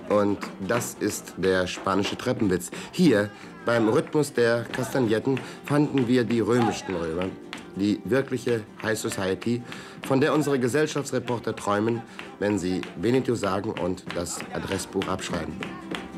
Und das ist der spanische Treppenwitz. Hier, beim Rhythmus der Kastagnetten, fanden wir die römischsten Römer. Die wirkliche High Society, von der unsere Gesellschaftsreporter träumen, wenn sie Veneto sagen und das Adressbuch abschreiben.